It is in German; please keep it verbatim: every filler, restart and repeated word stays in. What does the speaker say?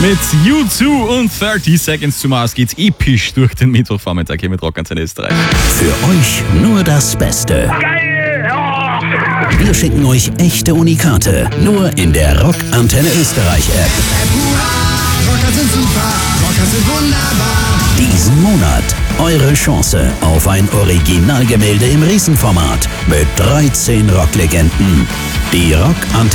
Mit U zwei und dreißig Seconds to Mars geht's episch durch den Mittwochvormittag hier mit Rockantenne Österreich. Für euch nur das Beste. Geil! Oh. Wir schicken euch echte Unikate. Nur in der Rockantenne Österreich App. Rocker sind super, Rocker sind wunderbar. Diesen Monat eure Chance auf ein Originalgemälde im Riesenformat mit dreizehn Rocklegenden. Die Rockantenne